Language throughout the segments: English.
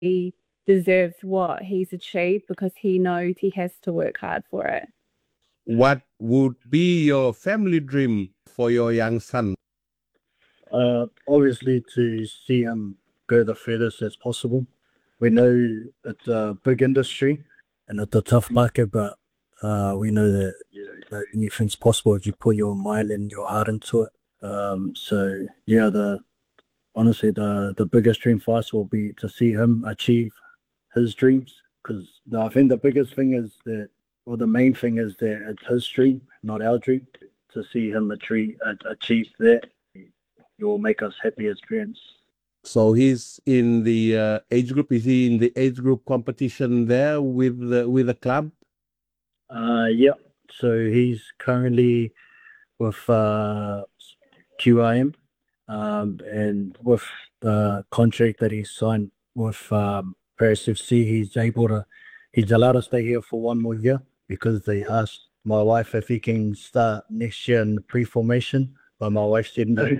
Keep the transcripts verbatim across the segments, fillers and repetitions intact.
he deserves what he's achieved because he knows he has to work hard for it. What would be your family dream for your young son? Uh, obviously, to see him go the furthest as possible. We know it's a big industry and it's a tough market, but uh, we know that, you know, that anything's possible if you put your mind and your heart into it. Um, so, yeah, the honestly, the, the biggest dream for us will be to see him achieve his dreams, because I think the biggest thing is that, or the main thing is that it's his dream, not our dream. To see him achieve, achieve that, it will make us happy as parents. So he's in the uh, age group. Is he in the age group competition there with the, with the club? Uh, yeah. So he's currently with uh, Q I M, um, and with the contract that he signed with um, Paris F C, he's able to, he's allowed to stay here for one more year because they asked my wife if he can start next year in pre-formation, but my wife said no.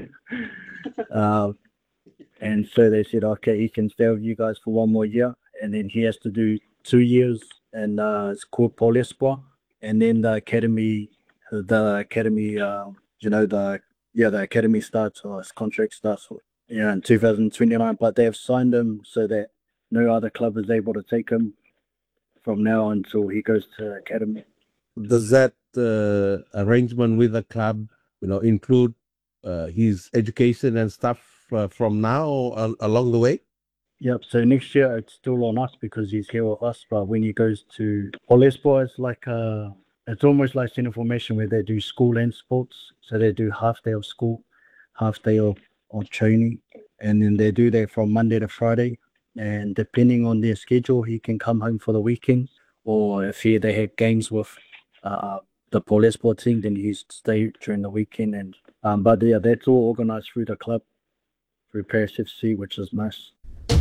uh, and so they said, okay, he can stay with you guys for one more year, and then he has to do two years in uh, it's called Pôle Espoir, and then the academy, the academy, uh, you know, the yeah, the academy starts, or his contract starts, yeah, in two thousand twenty-nine. But they have signed him so that no other club is able to take him from now until he goes to academy. Does that uh, arrangement with the club, you know, include uh, his education and stuff uh, from now or along the way? Yep. So next year it's still on us because he's here with us. But when he goes to Pôle Espoir, it's like uh, it's almost like Centre Formation where they do school and sports. So they do half day of school, half day of, of training, and then they do that from Monday to Friday. And depending on their schedule, he can come home for the weekend, or if he, they have games with uh, the Pôle Espoir team, then he's stay during the weekend. And um, but yeah, that's all organised through the club, through Paris F C, which is nice.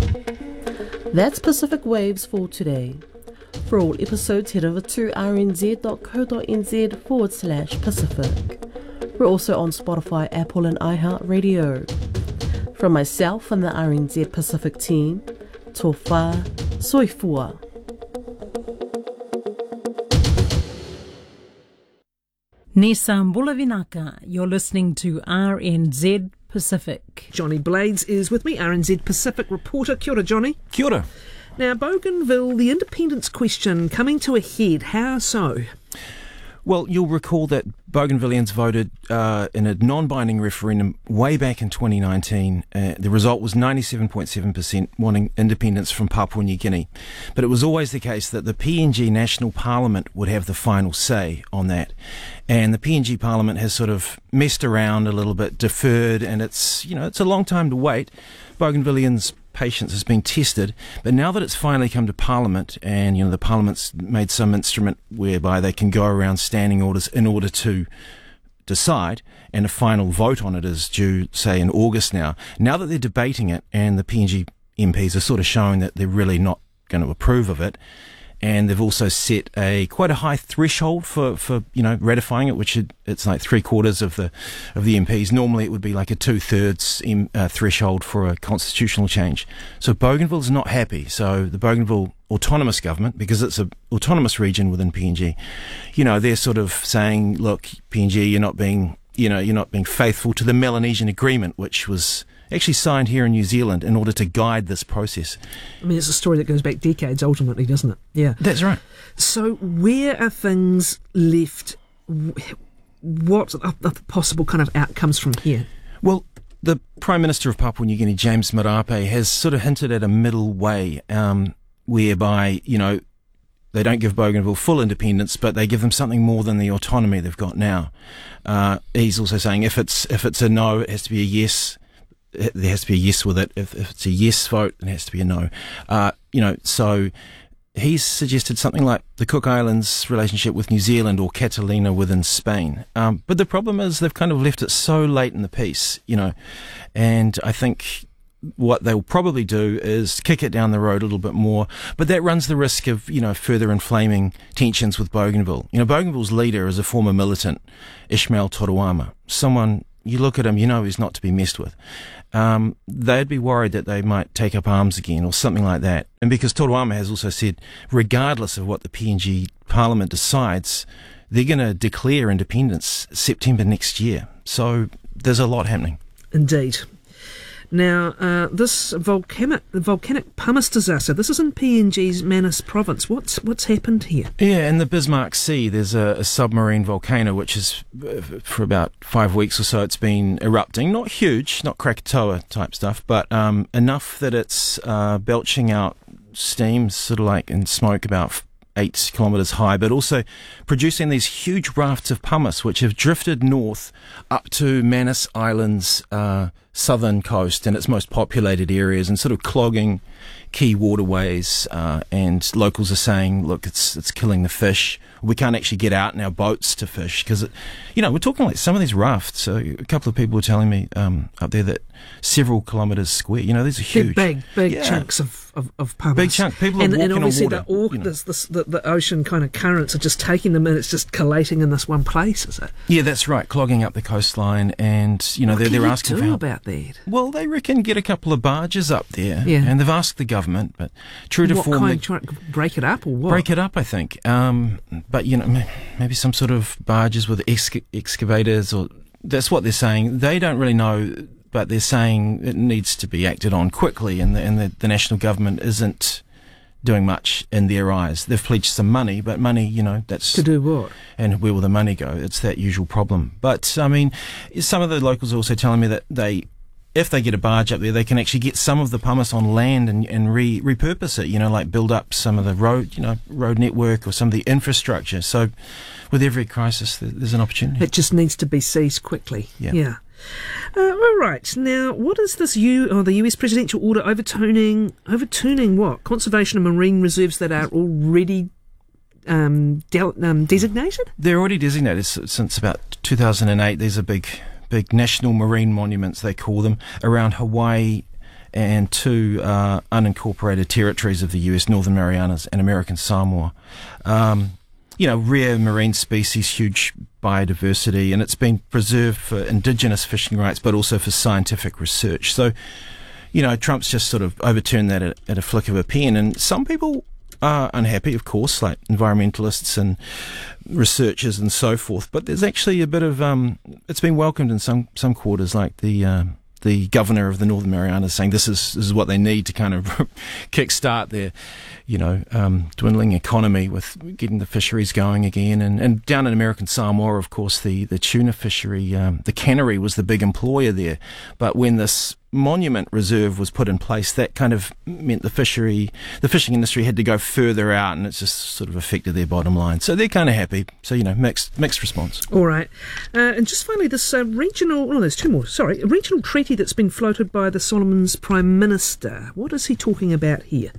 That's Pacific Waves for today. For all episodes, head over to rnz.co.nz forward slash Pacific. We're also on Spotify, Apple and iHeartRadio. From myself and the R N Z Pacific team, tō whā, soifua. Nissan Bulavinaka, you're listening to R N Z Pacific. Johnny Blades is with me, R N Z Pacific reporter. Kia ora, Johnny. Kia ora. Now, Bougainville, the independence question coming to a head. How so? Well, you'll recall that Bougainvilleans voted uh, in a non-binding referendum way back in twenty nineteen. Uh, the result was ninety-seven point seven percent wanting independence from Papua New Guinea. But it was always the case that the P N G National Parliament would have the final say on that. And the P N G Parliament has sort of messed around a little bit, deferred, and it's, you know, it's a long time to wait. Bougainvilleans' patience has been tested, but now that it's finally come to Parliament, and you know the Parliament's made some instrument whereby they can go around standing orders in order to decide, and a final vote on it is due, say, in August now. Now that they're debating it, and the P N G M Ps are sort of showing that they're really not going to approve of it, and they've also set a quite a high threshold for, for you know ratifying it, which it, it's like three quarters of the of the M Ps. Normally, it would be like a two thirds M, uh, threshold for a constitutional change. So Bougainville's not happy. So the Bougainville Autonomous Government, because it's an autonomous region within P N G, you know they're sort of saying, look, P N G, you're not being you know you're not being faithful to the Melanesian Agreement, which was actually signed here in New Zealand in order to guide this process. I mean, it's a story that goes back decades, ultimately, doesn't it? Yeah. That's right. So where are things left? What are the possible kind of outcomes from here? Well, the Prime Minister of Papua New Guinea, James Marape, has sort of hinted at a middle way, um, whereby, you know, they don't give Bougainville full independence, but they give them something more than the autonomy they've got now. Uh, he's also saying if it's if it's a no, it has to be a yes. There has to be a yes with it. If, if it's a yes vote, it has to be a no. Uh, you know, so he's suggested something like the Cook Islands' relationship with New Zealand or Catalina within Spain. Um, but the problem is they've kind of left it so late in the piece, you know, and I think what they'll probably do is kick it down the road a little bit more, but that runs the risk of, you know, further inflaming tensions with Bougainville. You know, Bougainville's leader is a former militant, Ismail Toruama, someone you look at him, you know he's not to be messed with. Um, they'd be worried that they might take up arms again or something like that. And because Toruama has also said, regardless of what the P N G Parliament decides, they're going to declare independence September next year. So there's a lot happening. Indeed. Now, uh, this volcanic, volcanic pumice disaster, this is in P N G's Manus province. What's what's happened here? Yeah, in the Bismarck Sea, there's a, a submarine volcano which is, uh, for about five weeks or so, it's been erupting. Not huge, not Krakatoa type stuff, but um, enough that it's uh, belching out steam, sort of like in smoke, about eight kilometres high, but also producing these huge rafts of pumice which have drifted north up to Manus Island's uh, southern coast and its most populated areas, and sort of clogging key waterways. Uh, and locals are saying, look, it's it's killing the fish. We can't actually get out in our boats to fish because, you know, we're talking like some of these rafts. So a couple of people were telling me um, up there that several kilometres square, you know, these are huge. They're big, big yeah. chunks of, of, of pumice. Big chunk. People are and, walking and obviously on water. the, or- you know. this, this, the, the ocean kind of currents are just taking them and it's just collating in this one place, is it? Yeah, that's right, clogging up the coastline, and, you know, what they're, can they're you asking do for help. about that? Well, they reckon get a couple of barges up there, Yeah. and they've asked the government, but true to What form, kind? they Try to break it up or what? break it up, I think. Um, but, you know, m- maybe some sort of barges with exca- excavators, or that's what they're saying. They don't really know, but they're saying it needs to be acted on quickly, and the, and the, the national government isn't doing much in their eyes. They've pledged some money, but money, you know, that's... To do what? And where will the money go? It's that usual problem. But, I mean, some of the locals are also telling me that they... if they get a barge up there, they can actually get some of the pumice on land and, and re, repurpose it, you know, like build up some of the road, you know, road network or some of the infrastructure. So with every crisis, there's an opportunity. It just needs to be seized quickly. Yeah. Yeah. Uh, all right. Now, what is this U or the U S presidential order overturning? Overturning what? Conservation and marine reserves that are already um, de- um, designated? They're already designated s- since about two thousand eight. These are big, big national marine monuments, they call them, around Hawaii and two uh, unincorporated territories of the U S, Northern Marianas and American Samoa. Um, you know, rare marine species, huge biodiversity, and it's been preserved for indigenous fishing rights, but also for scientific research. So, you know, Trump's just sort of overturned that at, at a flick of a pen, and some people are unhappy, of course, like environmentalists and researchers and so forth. But there's actually a bit of um, it's been welcomed in some some quarters, like the uh, the governor of the Northern Marianas saying this is this is what they need to kind of kickstart their, you know, um, dwindling economy with getting the fisheries going again. And, and down in American Samoa, of course, the the tuna fishery, um, the cannery was the big employer there. But when this monument reserve was put in place, that kind of meant the fishery, the fishing industry had to go further out, and it's just sort of affected their bottom line. So they're kind of happy. So, you know, mixed mixed response. All right. Uh, and just finally, this uh, regional, oh, there's two more, sorry, a regional treaty that's been floated by the Solomons Prime Minister. What is he talking about here?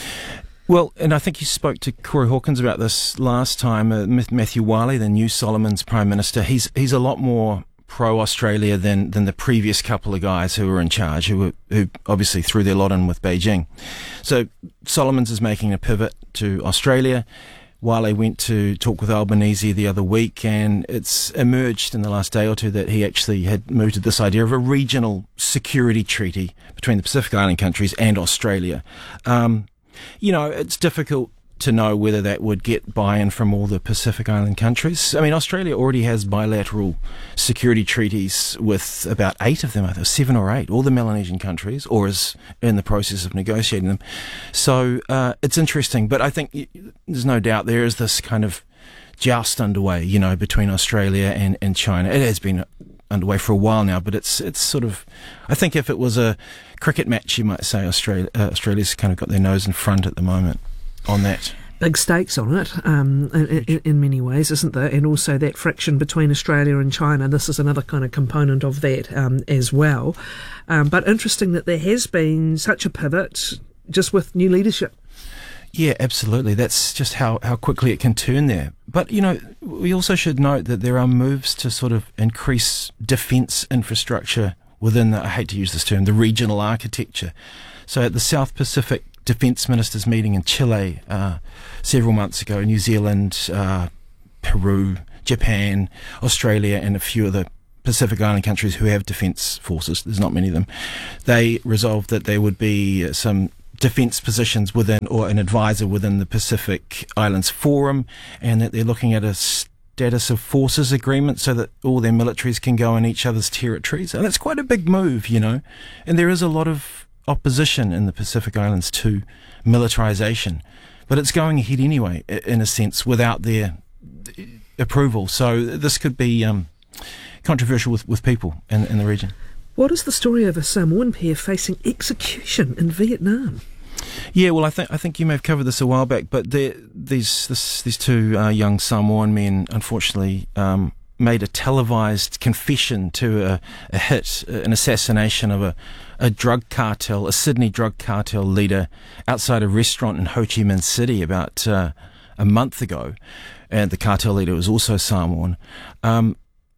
Well, and I think you spoke to Corey Hawkins about this last time. Uh, Matthew Whalley, the new Solomons Prime Minister, he's he's a lot more pro-Australia than, than the previous couple of guys who were in charge, who were, who obviously threw their lot in with Beijing. So Solomons is making a pivot to Australia. Whalley went to talk with Albanese the other week, and it's emerged in the last day or two that he actually had mooted this idea of a regional security treaty between the Pacific Island countries and Australia. Um, you know, it's difficult to know whether that would get buy-in from all the Pacific Island countries. I mean, Australia already has bilateral security treaties with about eight of them, I think, seven or eight, all the Melanesian countries, or is in the process of negotiating them. So uh, it's interesting, but I think there's no doubt there is this kind of joust underway, you know, between Australia and, and China. It has been underway for a while now, but it's it's sort of, I think if it was a cricket match, you might say Australia uh, Australia's kind of got their nose in front at the moment on that. Big stakes on it, um, in, in, in many ways, isn't there? And also that friction between Australia and China. This is another kind of component of that um, as well. Um, but interesting that there has been such a pivot just with new leadership. Yeah, absolutely. That's just how, how quickly it can turn there. But, you know, we also should note that there are moves to sort of increase defence infrastructure within, the, I hate to use this term, the regional architecture. So at the South Pacific Defence Ministers meeting in Chile uh, several months ago, New Zealand, uh, Peru, Japan, Australia and a few of the Pacific Island countries who have defence forces, there's not many of them, they resolved that there would be some defence positions within, or an advisor within the Pacific Islands Forum, and that they're looking at a status of forces agreement so that all their militaries can go in each other's territories. And that's quite a big move, you know. And there is a lot of opposition in the Pacific Islands to militarisation, but it's going ahead anyway, in a sense, without their approval. So this could be um, controversial with, with people in, in the region. What is the story of a Samoan pair facing execution in Vietnam? Yeah, well, I think I think you may have covered this a while back, but these this, these two uh, young Samoan men, unfortunately, um, made a televised confession to a, a hit, an assassination of a, a drug cartel, a Sydney drug cartel leader outside a restaurant in Ho Chi Minh City about uh, a month ago, and the cartel leader was also Samoan. Um,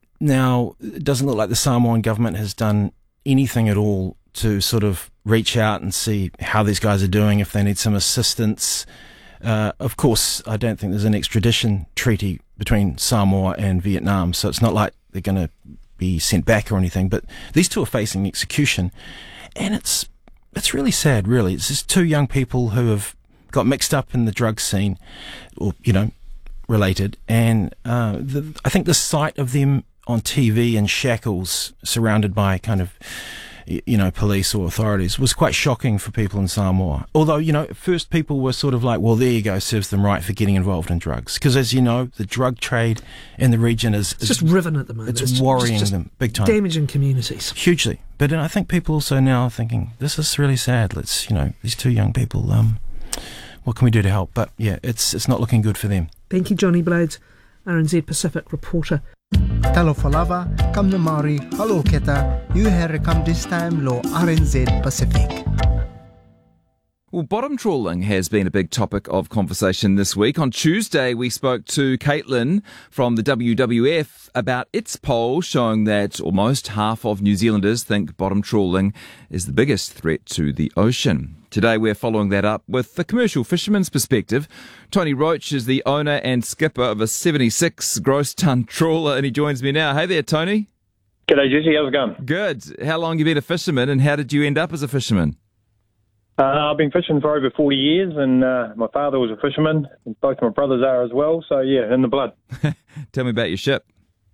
now, it doesn't look like the Samoan government has done anything at all to sort of reach out and see how these guys are doing, if they need some assistance. Uh, of course, I don't think there's an extradition treaty between Samoa and Vietnam, so it's not like they're going to be sent back or anything, but these two are facing execution, and it's it's really sad, really. It's just two young people who have got mixed up in the drug scene, or, you know, related, and uh, the, I think the sight of them on T V in shackles, surrounded by kind of, you know, police or authorities, was quite shocking for people in Samoa. Although, you know, at first people were sort of like, well, there you go, serves them right for getting involved in drugs. Because, as you know, the drug trade in the region is... It's is, just riven at the moment. It's, it's worrying just them big time. Damaging communities. Hugely. But I think people also now are thinking, this is really sad. Let's, you know, these two young people, um, what can we do to help? But, yeah, it's it's not looking good for them. Thank you, Johnny Blades, R N Z Pacific reporter. Talo falava, kam na Maori, halo keta, you here come this time lo R N Z Pacific. Well, bottom trawling has been a big topic of conversation this week. On Tuesday, we spoke to Caitlin from the W W F about its poll showing that almost half of New Zealanders think bottom trawling is the biggest threat to the ocean. Today, we're following that up with the commercial fisherman's perspective. Tony Roach is the owner and skipper of a seventy-six gross ton trawler, and he joins me now. Hey there, Tony. G'day, Jesse. How's it going? Good. How long have you been a fisherman, and how did you end up as a fisherman? Uh, I've been fishing for over forty years, and uh, my father was a fisherman, and both my brothers are as well, so yeah, in the blood. Tell me about your ship.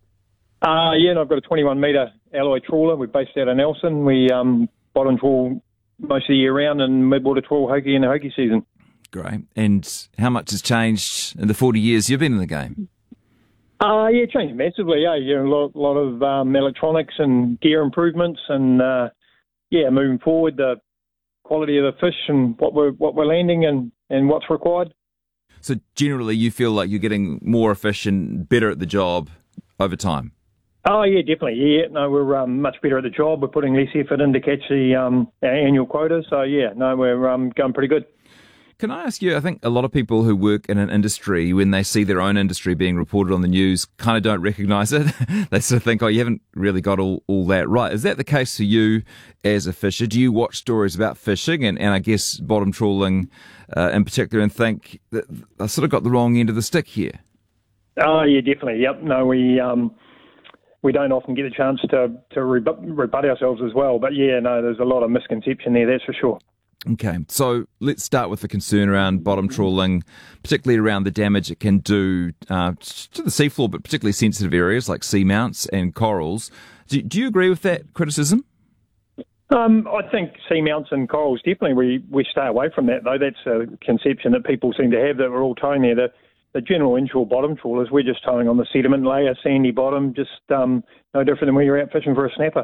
Uh, yeah, and I've got a twenty-one metre alloy trawler. We're based out of Nelson. We um, bottom trawl most of the year round and midwater trawl hoki in the hoki season. Great. And how much has changed in the forty years you've been in the game? Uh, yeah, changed massively, yeah. You know, a lot, lot of um, electronics and gear improvements, and uh, yeah, moving forward, the quality of the fish and what we're what we're landing and, and what's required. So generally, you feel like you're getting more efficient, better at the job over time. Oh yeah, definitely. Yeah, no, we're um, much better at the job. We're putting less effort in to catch the um, our annual quota. So yeah, no, we're um, going pretty good. Can I ask you, I think a lot of people who work in an industry, when they see their own industry being reported on the news, kind of don't recognise it. They sort of think, oh, you haven't really got all, all that right. Is that the case for you as a fisher? Do you watch stories about fishing and, and I guess bottom trawling uh, in particular and think that I sort of got the wrong end of the stick here? Oh, yeah, definitely. Yep. No, we um, we don't often get a chance to, to rebut, rebut ourselves as well. But yeah, no, there's a lot of misconception there, that's for sure. Okay, so let's start with the concern around bottom trawling, particularly around the damage it can do uh, to the seafloor, but particularly sensitive areas like seamounts and corals. Do, do you agree with that criticism? Um, I think seamounts and corals, definitely we, we stay away from that, though. That's a conception that people seem to have, that we're all towing there. The, the general inshore bottom trawlers, we're just towing on the sediment layer, sandy bottom, just um, no different than when you're out fishing for a snapper.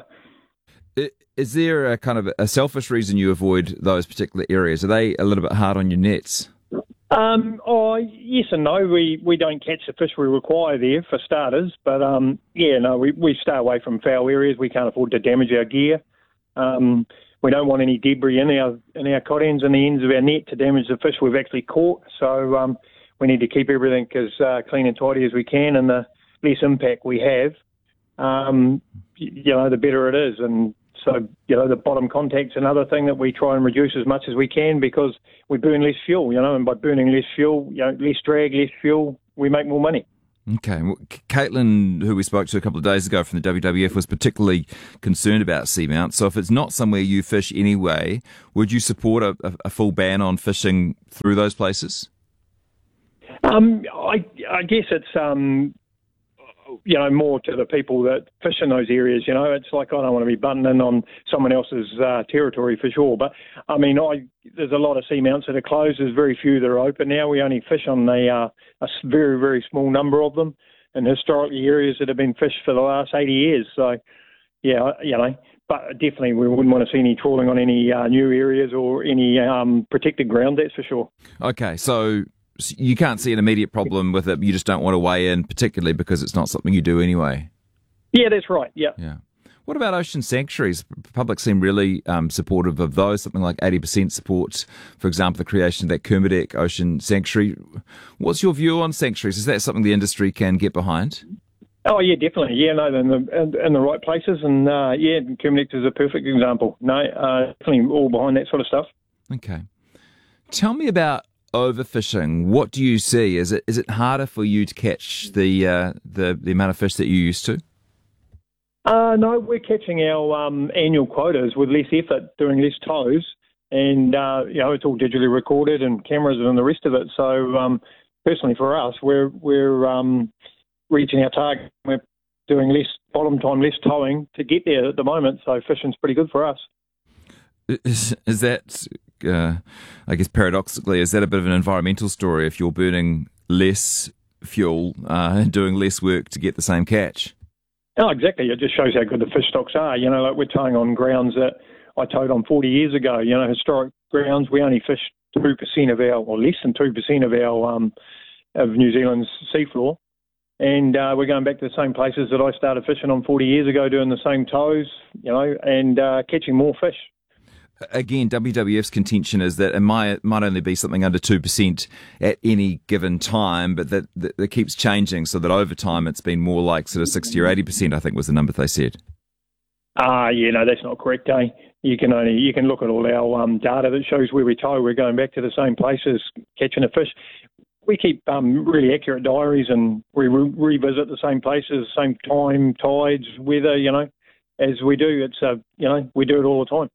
Is there a kind of a selfish reason you avoid those particular areas? Are they a little bit hard on your nets? Um, oh, yes and no. We we don't catch the fish we require there, for starters. But, um, yeah, no, we, we stay away from foul areas. We can't afford to damage our gear. Um, we don't want any debris in our in our cod ends and the ends of our net to damage the fish we've actually caught. So um, we need to keep everything as uh, clean and tidy as we can, and the less impact we have, um, you know, the better it is. And so, you know, the bottom contact's another thing that we try and reduce as much as we can, because we burn less fuel, you know, and by burning less fuel, you know, less drag, less fuel, we make more money. Okay. Well, Caitlin, who we spoke to a couple of days ago from the W W F, was particularly concerned about seamount. So if it's not somewhere you fish anyway, would you support a, a, a full ban on fishing through those places? Um, I, I guess it's, um, you know, more to the people that fish in those areas. You know, it's like I don't want to be butting in on someone else's uh, territory for sure. But, I mean, I there's a lot of seamounts that are closed. There's very few that are open now. We only fish on the, uh, a very, very small number of them, and historically areas that have been fished for the last eighty years. So, yeah, you know, but definitely we wouldn't want to see any trawling on any uh, new areas or any um, protected ground, that's for sure. Okay, so you can't see an immediate problem with it. You just don't want to weigh in, particularly because it's not something you do anyway. Yeah, that's right. Yeah. Yeah. What about ocean sanctuaries? The public seem really um, supportive of those. Something like eighty percent support, for example, the creation of that Kermadec Ocean Sanctuary. What's your view on sanctuaries? Is that something the industry can get behind? Oh yeah, definitely. Yeah, no, in the in, in the right places, and uh, yeah, Kermadec is a perfect example. No, uh, definitely all behind that sort of stuff. Okay. Tell me about overfishing. What do you see? Is it is it harder for you to catch the uh, the the amount of fish that you used to? Uh, no, we're catching our um, annual quotas with less effort, doing less tows, and uh, you know it's all digitally recorded and cameras and the rest of it. So um, personally, for us, we're we're um, reaching our target. We're doing less bottom time, less towing to get there at the moment. So fishing's pretty good for us. Is, is that, uh, I guess paradoxically, is that a bit of an environmental story if you're burning less fuel uh, and doing less work to get the same catch? Oh, exactly. It just shows how good the fish stocks are. You know, like we're towing on grounds that I towed on forty years ago. You know, historic grounds, we only fish two percent of our, or less than two percent of our, um, of New Zealand's seafloor. And uh, we're going back to the same places that I started fishing on forty years ago, doing the same tows, you know, and uh, catching more fish. Again, W W F's contention is that it might, might only be something under two percent at any given time, but that, that it keeps changing, so that over time it's been more like sort of sixty or eighty percent, I think was the number they said. Ah, uh, yeah, no, that's not correct, eh? You can only you can look at all our um, data that shows where we tow. We're going back to the same places, catching a fish. We keep um, really accurate diaries, and we re- revisit the same places, same time, tides, weather, you know, as we do. It's uh, you know, we do it all the time.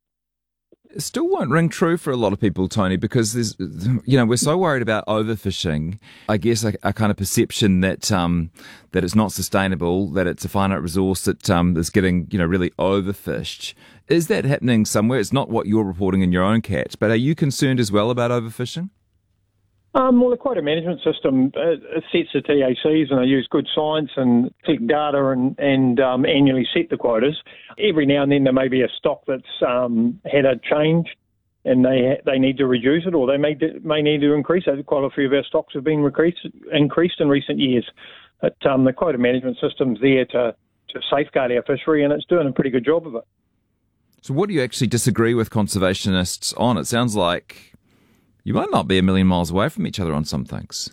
Still won't ring true for a lot of people, Tony, because there's, you know, we're so worried about overfishing. I guess a, a kind of perception that um, that it's not sustainable, that it's a finite resource that um, is getting, you know, really overfished. Is that happening somewhere? It's not what you're reporting in your own catch, but are you concerned as well about overfishing? Um, well, the quota management system uh, it sets the T A Cs, and they use good science and collect data and, and um, annually set the quotas. Every now and then there may be a stock that's um, had a change, and they they need to reduce it, or they may may need to increase it. Quite a few of our stocks have been increased increased in recent years. But um, the quota management system's there to, to safeguard our fishery, and it's doing a pretty good job of it. So what do you actually disagree with conservationists on? It sounds like you might not be a million miles away from each other on some things.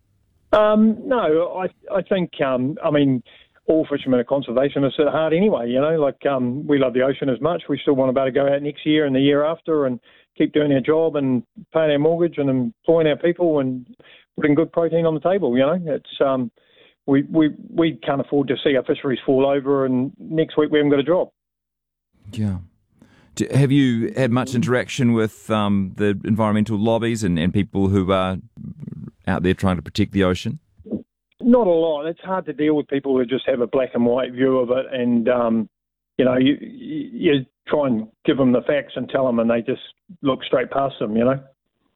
Um, no, I I think, um, I mean, all fishermen are conservationists at heart anyway, you know, like um, we love the ocean as much. We still want to be able to go out next year and the year after and keep doing our job and paying our mortgage and employing our people and putting good protein on the table, you know. It's um, we, we, we can't afford to see our fisheries fall over and next week we haven't got a job. Yeah. Have you had much interaction with um, the environmental lobbies and, and people who are out there trying to protect the ocean? Not a lot. It's hard to deal with people who just have a black and white view of it, and um, you know, you, you try and give them the facts and tell them, and they just look straight past them. You know.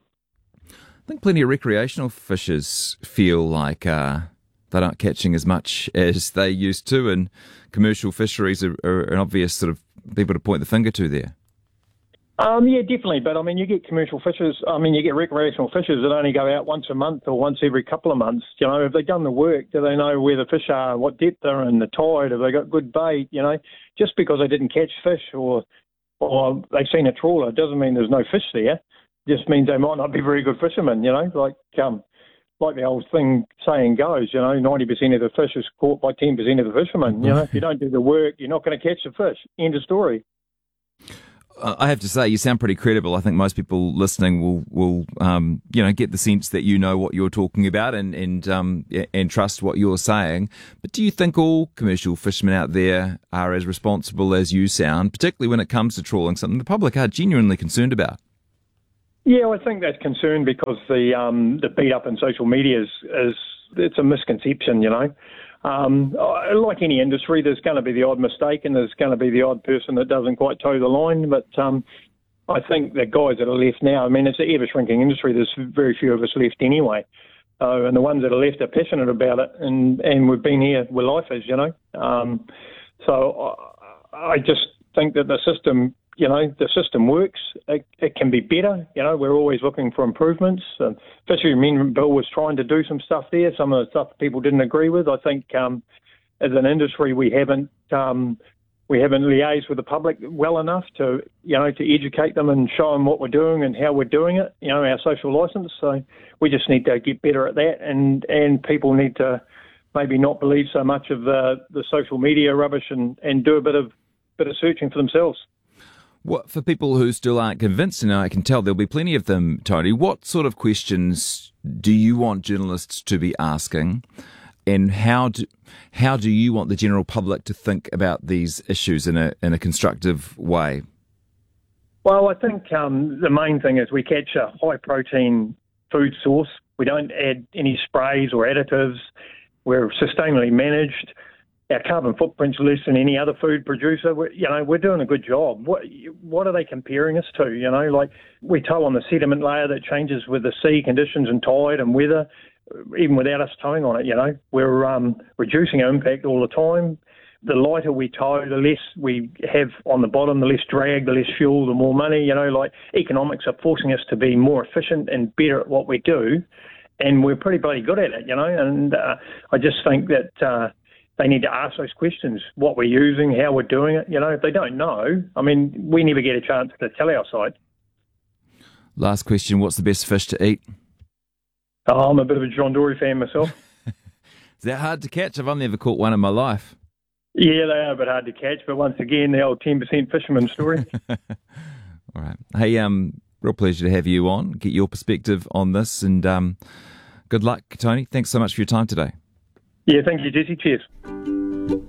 I think plenty of recreational fishers feel like uh, they're not catching as much as they used to, and commercial fisheries are, are an obvious sort of people to point the finger to there. Um, yeah, definitely. But, I mean, you get commercial fishers, I mean, you get recreational fishers that only go out once a month or once every couple of months. You know, have they done the work? Do they know where the fish are, what depth they're in, the tide? Have they got good bait? You know, just because they didn't catch fish or or they've seen a trawler doesn't mean there's no fish there. Just means they might not be very good fishermen, you know, like um, like the old thing saying goes, you know, ninety percent of the fish is caught by ten percent of the fishermen. You know, if you don't do the work, you're not going to catch the fish. End of story. I have to say, you sound pretty credible. I think most people listening will, will um, you know, get the sense that you know what you're talking about and and um, and trust what you're saying. But do you think all commercial fishermen out there are as responsible as you sound, particularly when it comes to trawling, something the public are genuinely concerned about? Yeah, I think that's concerned because the um, the beat up in social media is, is it's a misconception, you know. Um, like any industry, there's going to be the odd mistake and there's going to be the odd person that doesn't quite toe the line. But um, I think the guys that are left now, I mean, it's an ever-shrinking industry. There's very few of us left anyway. Uh, and the ones that are left are passionate about it. And, and we've been here where life is, you know. Um, so I, I just think that the system, you know, the system works. It, it can be better. You know, we're always looking for improvements. Um, Fishery Amendment Bill was trying to do some stuff there. Some of the stuff people didn't agree with. I think um, as an industry, we haven't um, we haven't liaised with the public well enough to, you know, to educate them and show them what we're doing and how we're doing it. You know, our social licence. So we just need to get better at that, and and people need to maybe not believe so much of the the social media rubbish and, and do a bit of bit of searching for themselves. What, for people who still aren't convinced, and I can tell there'll be plenty of them, Tony, what sort of questions do you want journalists to be asking, and how do, how do you want the general public to think about these issues in a in a constructive way? Well, I think um, the main thing is we catch a high-protein food source. We don't add any sprays or additives. We're sustainably managed. Our carbon footprint's less than any other food producer. We're, you know, we're doing a good job. What what are they comparing us to? You know, like we tow on the sediment layer that changes with the sea conditions and tide and weather, even without us towing on it. You know, we're um, reducing our impact all the time. The lighter we tow, the less we have on the bottom, the less drag, the less fuel, the more money. You know, like economics are forcing us to be more efficient and better at what we do, and we're pretty bloody good at it. You know, and uh, I just think that. Uh, They need to ask those questions, what we're using, how we're doing it. You know, if they don't know, I mean, we never get a chance to tell our side. Last question, what's the best fish to eat? Oh, I'm a bit of a John Dory fan myself. Is that hard to catch? I've only ever caught one in my life. Yeah, they are a bit hard to catch, but once again, the old ten percent fisherman story. All right. Hey, um, real pleasure to have you on, get your perspective on this, and um, good luck, Tony. Thanks so much for your time today. Yeah, thank you, Jesse. Cheers.